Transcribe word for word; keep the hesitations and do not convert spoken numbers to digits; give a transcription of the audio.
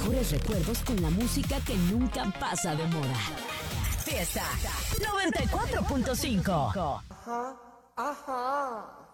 mejores recuerdos con la música que nunca pasa de moda. Fiesta noventa y cuatro punto cinco. Ajá, ajá.